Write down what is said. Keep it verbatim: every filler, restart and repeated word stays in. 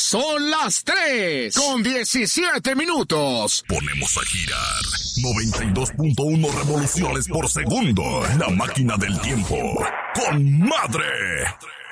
Son las tres con diecisiete minutos. Ponemos a girar noventa y dos punto uno revoluciones por segundo. La máquina del tiempo. ¡Con madre!